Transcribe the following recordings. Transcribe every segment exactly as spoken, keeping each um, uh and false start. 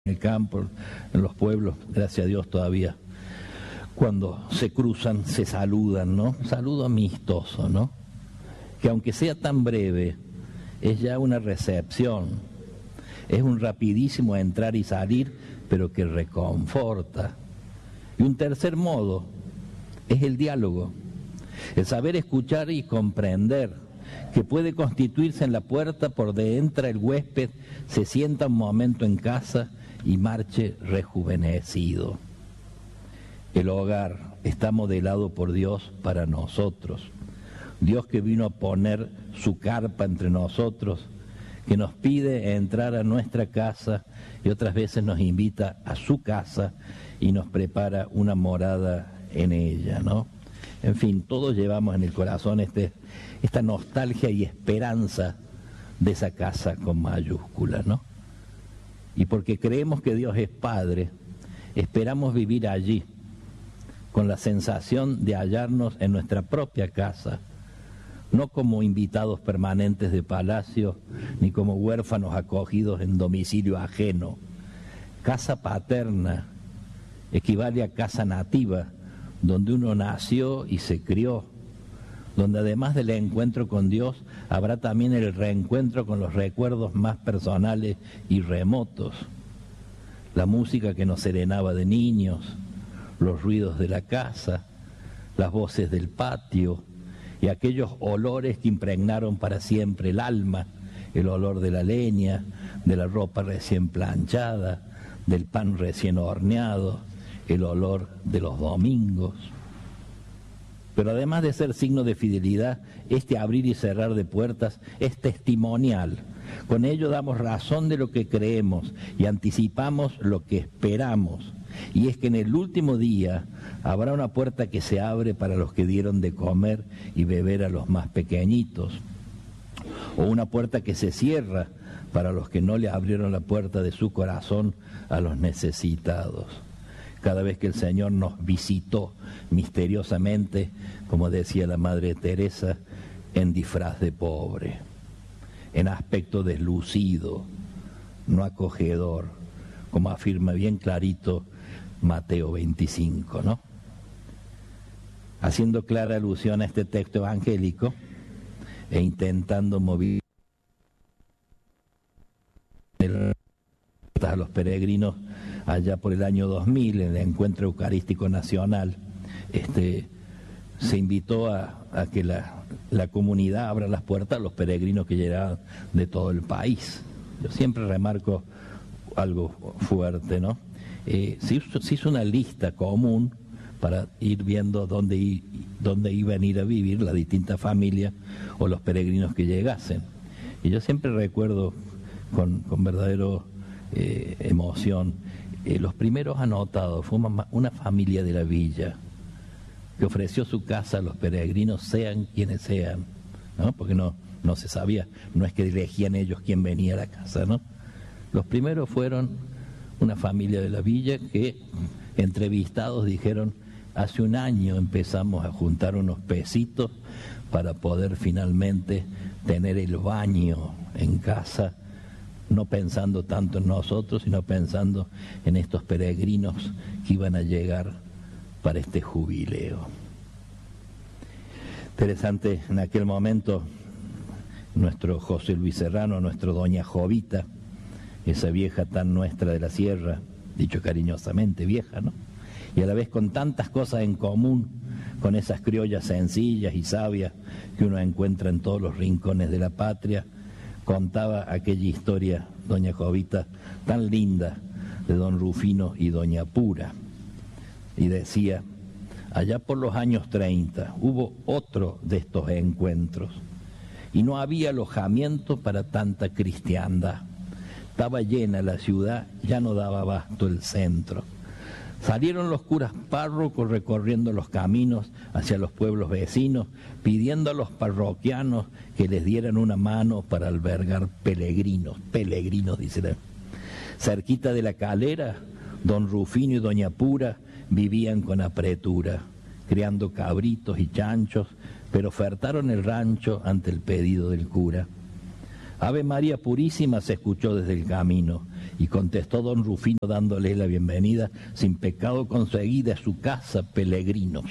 en el campo, en los pueblos, gracias a Dios todavía, cuando se cruzan, se saludan, ¿no? Un saludo amistoso, ¿no? Que aunque sea tan breve, es ya una recepción, es un rapidísimo entrar y salir, pero que reconforta. Y un tercer modo es el diálogo, el saber escuchar y comprender, que puede constituirse en la puerta por donde entra el huésped, se sienta un momento en casa y marche rejuvenecido. El hogar está modelado por Dios para nosotros. Dios que vino a poner su carpa entre nosotros, que nos pide entrar a nuestra casa y otras veces nos invita a su casa y nos prepara una morada en ella, ¿no? En fin, todos llevamos en el corazón este, esta nostalgia y esperanza de esa casa con mayúscula, ¿no? Y porque creemos que Dios es Padre, esperamos vivir allí, con la sensación de hallarnos en nuestra propia casa, no como invitados permanentes de palacio, ni como huérfanos acogidos en domicilio ajeno. Casa paterna equivale a casa nativa, donde uno nació y se crió, donde además del encuentro con Dios, habrá también el reencuentro con los recuerdos más personales y remotos. La música que nos serenaba de niños, los ruidos de la casa, las voces del patio y aquellos olores que impregnaron para siempre el alma, el olor de la leña, de la ropa recién planchada, del pan recién horneado, el olor de los domingos. Pero además de ser signo de fidelidad, este abrir y cerrar de puertas es testimonial. Con ello damos razón de lo que creemos y anticipamos lo que esperamos. Y es que en el último día habrá una puerta que se abre para los que dieron de comer y beber a los más pequeñitos, o una puerta que se cierra para los que no le abrieron la puerta de su corazón a los necesitados. Cada vez que el Señor nos visitó misteriosamente, como decía la Madre Teresa, en disfraz de pobre, en aspecto deslucido, no acogedor, como afirma bien clarito Mateo veinticinco, ¿no? Haciendo clara alusión a este texto evangélico e intentando mover a los peregrinos allá por el año dos mil, en el Encuentro Eucarístico Nacional, este, se invitó a, a que la, la comunidad abra las puertas a los peregrinos que llegaban de todo el país. Yo siempre remarco algo fuerte, ¿no? Eh, se, hizo, se hizo una lista común para ir viendo dónde, dónde iban a ir a vivir las distintas familias o los peregrinos que llegasen. Y yo siempre recuerdo con, con verdadero eh, emoción, eh, los primeros anotados fue una, una familia de la villa que ofreció su casa a los peregrinos, sean quienes sean, ¿no? Porque no, no se sabía, no es que elegían ellos quién venía a la casa, ¿no? Los primeros fueron una familia de la villa que, entrevistados, dijeron: hace un año empezamos a juntar unos pesitos para poder finalmente tener el baño en casa, no pensando tanto en nosotros, sino pensando en estos peregrinos que iban a llegar para este jubileo. Interesante, en aquel momento, nuestro José Luis Serrano, nuestro Doña Jovita, esa vieja tan nuestra de la sierra, dicho cariñosamente vieja, ¿no? Y a la vez con tantas cosas en común con esas criollas sencillas y sabias que uno encuentra en todos los rincones de la patria, contaba aquella historia, doña Jovita, tan linda, de don Rufino y doña Pura, y decía: allá por los años treinta hubo otro de estos encuentros, y no había alojamiento para tanta cristiandad. Estaba llena la ciudad, ya no daba abasto el centro. Salieron los curas párrocos recorriendo los caminos hacia los pueblos vecinos, pidiendo a los parroquianos que les dieran una mano para albergar peregrinos, peregrinos, dice la. Cerquita de la calera, don Rufino y doña Pura vivían con apretura, criando cabritos y chanchos, pero ofertaron el rancho ante el pedido del cura. Ave María Purísima se escuchó desde el camino y contestó don Rufino dándole la bienvenida, sin pecado conseguida a su casa, peregrinos.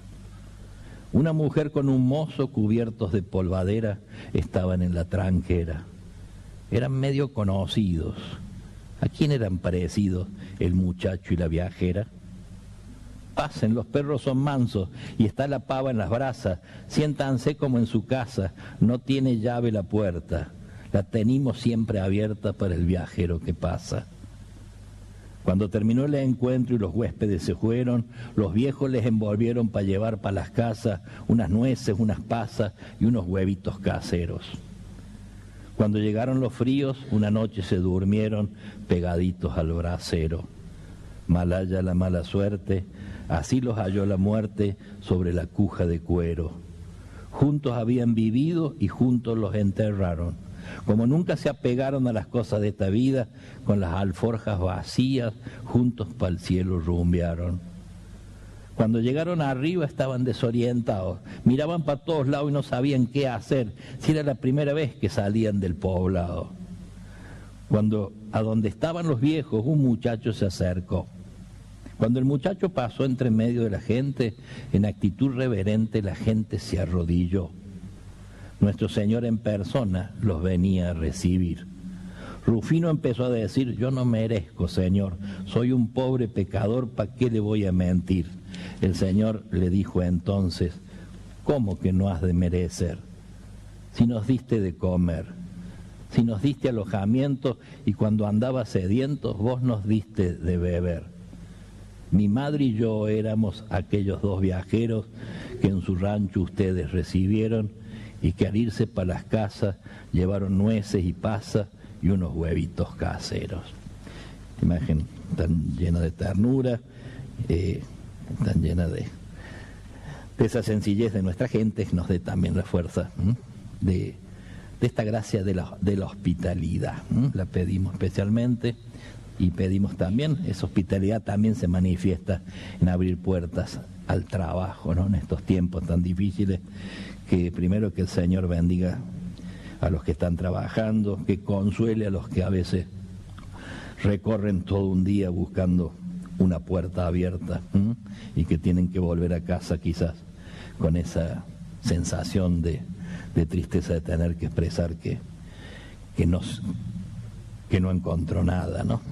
Una mujer con un mozo cubiertos de polvadera estaban en la tranquera. Eran medio conocidos. ¿A quién eran parecidos el muchacho y la viajera? Pasen, los perros son mansos y está la pava en las brasas. Siéntanse como en su casa, no tiene llave la puerta. La tenemos siempre abierta para el viajero que pasa. Cuando terminó el encuentro y los huéspedes se fueron, los viejos les envolvieron para llevar para las casas unas nueces, unas pasas y unos huevitos caseros. Cuando llegaron los fríos, una noche se durmieron pegaditos al brasero. Malaya la mala suerte, así los halló la muerte sobre la cuja de cuero. Juntos habían vivido y juntos los enterraron. Como nunca se apegaron a las cosas de esta vida, con las alforjas vacías, juntos para el cielo rumbearon. Cuando llegaron arriba estaban desorientados, miraban para todos lados y no sabían qué hacer, si era la primera vez que salían del poblado. Cuando a donde estaban los viejos, un muchacho se acercó. Cuando el muchacho pasó entre medio de la gente, en actitud reverente la gente se arrodilló. Nuestro Señor en persona los venía a recibir. Rufino empezó a decir: yo no merezco, Señor, soy un pobre pecador, ¿para qué le voy a mentir? El Señor le dijo entonces: ¿cómo que no has de merecer? Si nos diste de comer, si nos diste alojamiento y cuando andaba sedientos vos nos diste de beber. Mi madre y yo éramos aquellos dos viajeros que en su rancho ustedes recibieron y que al irse para las casas llevaron nueces y pasas y unos huevitos caseros. Imagen tan llena de ternura, eh, tan llena de, de esa sencillez de nuestra gente, que nos dé también la fuerza ¿m? de, de esta gracia de la, de la hospitalidad. ¿m? La pedimos especialmente y pedimos también, esa hospitalidad también se manifiesta en abrir puertas al trabajo, ¿no? En estos tiempos tan difíciles, que primero que el Señor bendiga a los que están trabajando, que consuele a los que a veces recorren todo un día buscando una puerta abierta ¿m? y que tienen que volver a casa quizás con esa sensación de, de tristeza de tener que expresar que, que, no, que no encontró nada, ¿no?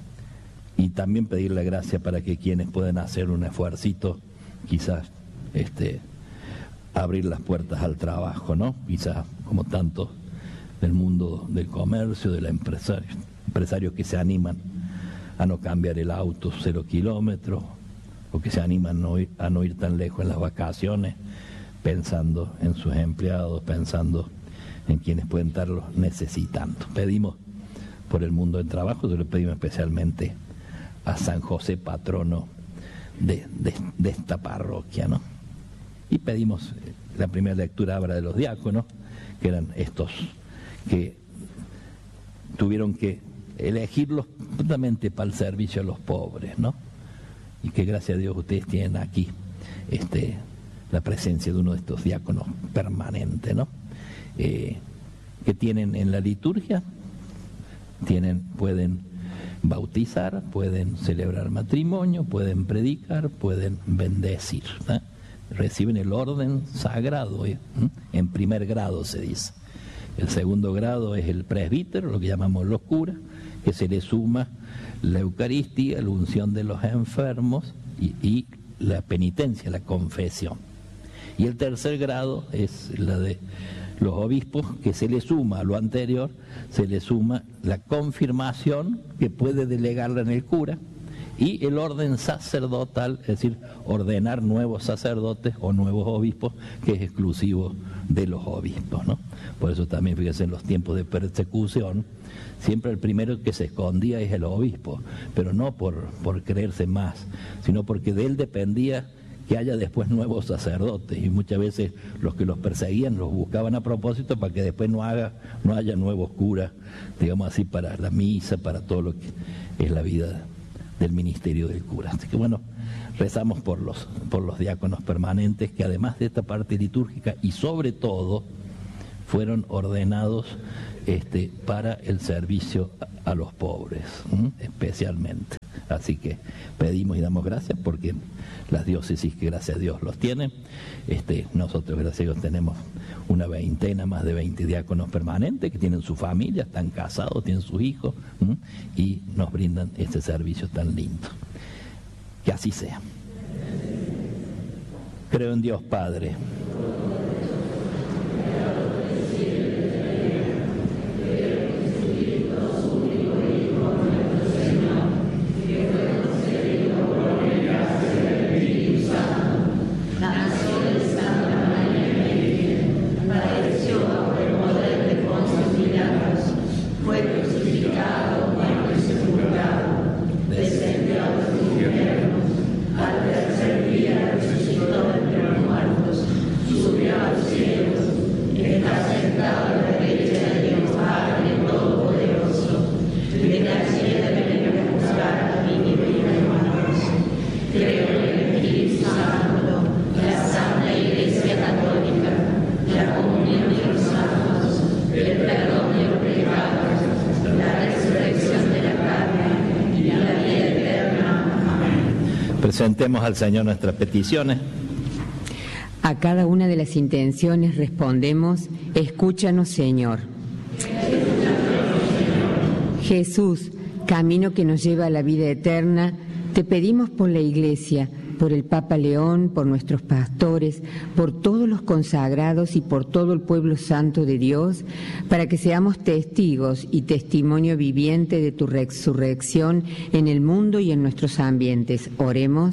Y también pedirle gracia para que quienes pueden hacer un esfuercito, quizás este, abrir las puertas al trabajo, ¿no? Quizás como tantos del mundo del comercio, de la empresario, empresarios que se animan a no cambiar el auto cero kilómetros, o que se animan a no, ir, a no ir tan lejos en las vacaciones, pensando en sus empleados, pensando en quienes pueden estarlos necesitando. Pedimos por el mundo del trabajo, se lo pedimos especialmente a San José, patrono de, de, de esta parroquia, ¿no? Y pedimos la primera lectura ahora de los diáconos, que eran estos que tuvieron que elegirlos justamente para el servicio a los pobres, ¿no? Y que gracias a Dios ustedes tienen aquí este, la presencia de uno de estos diáconos permanente, ¿no? Eh, que tienen en la liturgia, tienen, pueden bautizar, pueden celebrar matrimonio, pueden predicar, pueden bendecir, ¿eh? Reciben el orden sagrado, ¿eh? En primer grado se dice. El segundo grado es el presbítero, lo que llamamos los curas, que se le suma la Eucaristía, la unción de los enfermos y, y la penitencia, la confesión. Y el tercer grado es la de los obispos, que se le suma a lo anterior, se le suma la confirmación, que puede delegarla en el cura, y el orden sacerdotal, es decir, ordenar nuevos sacerdotes o nuevos obispos, que es exclusivo de los obispos, ¿no? Por eso también, fíjense, en los tiempos de persecución, siempre el primero que se escondía es el obispo, pero no por, por creerse más, sino porque de él dependía que haya después nuevos sacerdotes, y muchas veces los que los perseguían los buscaban a propósito para que después no haga, no haya nuevos curas, digamos así, para la misa, para todo lo que es la vida del ministerio del cura. Así que bueno, rezamos por los, por los diáconos permanentes, que además de esta parte litúrgica y sobre todo fueron ordenados este, para el servicio a, a los pobres, ¿m? especialmente. Así que pedimos y damos gracias porque las diócesis que gracias a Dios los tienen, este, nosotros gracias a Dios tenemos una veintena, más de veinte diáconos permanentes que tienen su familia, están casados, tienen sus hijos, ¿m? y nos brindan este servicio tan lindo. Que así sea. Creo en Dios Padre, presentemos al Señor nuestras peticiones. A cada una de las intenciones respondemos: escúchanos, Señor. Jesús, camino que nos lleva a la vida eterna, te pedimos por la Iglesia, por el Papa León, por nuestros pastores, por todos los consagrados y por todo el pueblo santo de Dios, para que seamos testigos y testimonio viviente de tu resurrección en el mundo y en nuestros ambientes. Oremos.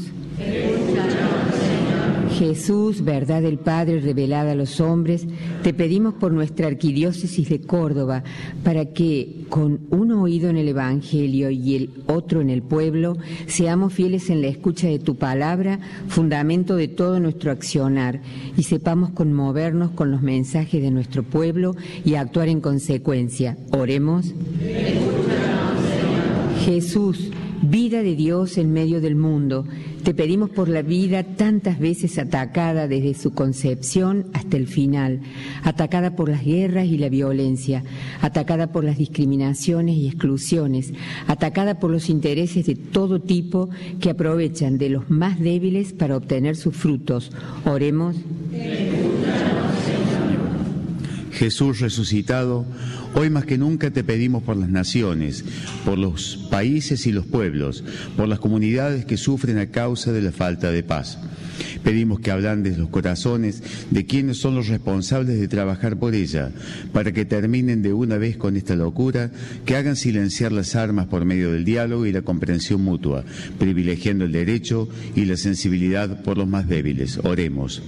Jesús, verdad del Padre revelada a los hombres, te pedimos por nuestra arquidiócesis de Córdoba, para que, con un oído en el Evangelio y el otro en el pueblo, seamos fieles en la escucha de tu palabra, fundamento de todo nuestro accionar, y sepamos conmovernos con los mensajes de nuestro pueblo y actuar en consecuencia. Oremos. Jesús, vida de Dios en medio del mundo, te pedimos por la vida tantas veces atacada desde su concepción hasta el final, atacada por las guerras y la violencia, atacada por las discriminaciones y exclusiones, atacada por los intereses de todo tipo que aprovechan de los más débiles para obtener sus frutos. Oremos. Jesús resucitado, hoy más que nunca te pedimos por las naciones, por los países y los pueblos, por las comunidades que sufren a causa de la falta de paz. Pedimos que ablandes los corazones de quienes son los responsables de trabajar por ella, para que terminen de una vez con esta locura, que hagan silenciar las armas por medio del diálogo y la comprensión mutua, privilegiando el derecho y la sensibilidad por los más débiles. Oremos.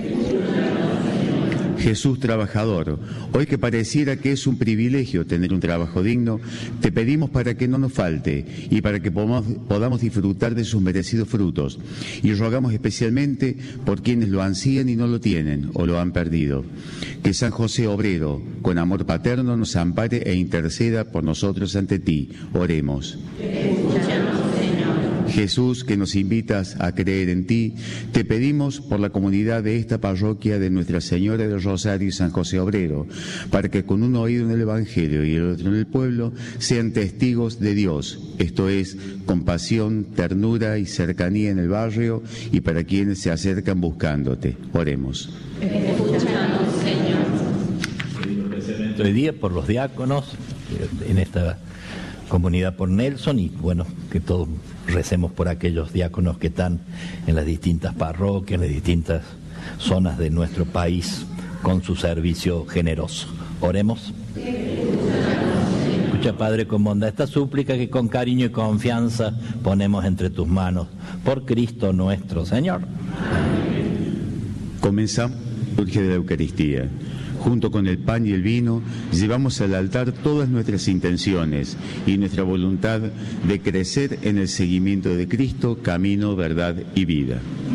Jesús trabajador, hoy que pareciera que es un privilegio tener un trabajo digno, te pedimos para que no nos falte y para que podamos, podamos disfrutar de sus merecidos frutos. Y rogamos especialmente por quienes lo ansían y no lo tienen o lo han perdido. Que San José Obrero, con amor paterno, nos ampare e interceda por nosotros ante ti. Oremos. Jesús, que nos invitas a creer en ti, te pedimos por la comunidad de esta parroquia de Nuestra Señora del Rosario y San José Obrero, para que con un oído en el Evangelio y el otro en el pueblo sean testigos de Dios, esto es, compasión, ternura y cercanía en el barrio y para quienes se acercan buscándote. Oremos. Escúchanos, Señor. Hoy día por los diáconos en esta comunidad, por Nelson, y bueno, que todos recemos por aquellos diáconos que están en las distintas parroquias, en las distintas zonas de nuestro país con su servicio generoso. Oremos. Escucha, Padre, con bondad esta súplica que con cariño y confianza ponemos entre tus manos, por Cristo nuestro Señor. Comenzamos la liturgia de la Eucaristía. Junto con el pan y el vino, llevamos al altar todas nuestras intenciones y nuestra voluntad de crecer en el seguimiento de Cristo, camino, verdad y vida.